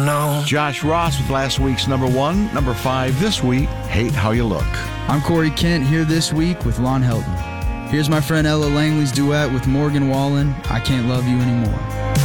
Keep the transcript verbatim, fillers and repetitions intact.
No. Josh Ross with last week's number one. Number five this week, Hate How You Look. I'm Corey Kent here this week with Lon Helton. Here's my friend Ella Langley's duet with Morgan Wallen, I Can't Love You Anymore.